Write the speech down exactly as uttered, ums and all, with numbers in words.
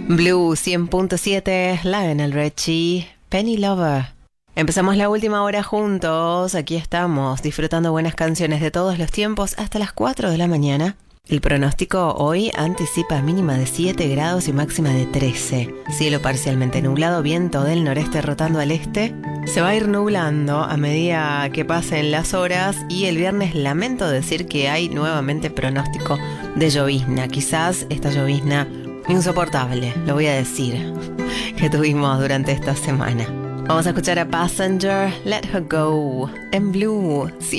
Blue cien punto siete, Lionel Richie, Penny Lover. Empezamos la última hora juntos, aquí estamos, disfrutando buenas canciones de todos los tiempos hasta las cuatro de la mañana. El pronóstico hoy anticipa mínima de siete grados y máxima de trece. Cielo parcialmente nublado, viento del noreste rotando al este. Se va a ir nublando a medida que pasen las horas y el viernes lamento decir que hay nuevamente pronóstico de llovizna. Quizás esta llovizna insoportable, lo voy a decir, que tuvimos durante esta semana. Vamos a escuchar a Passenger, Let Her Go, en Blue cien.